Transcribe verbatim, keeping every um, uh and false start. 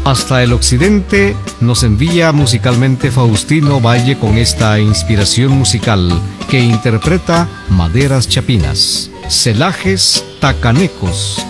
Hasta el occidente nos envía musicalmente Faustino Valle con esta inspiración musical que interpreta Maderas Chapinas, Celajes Tacanecos,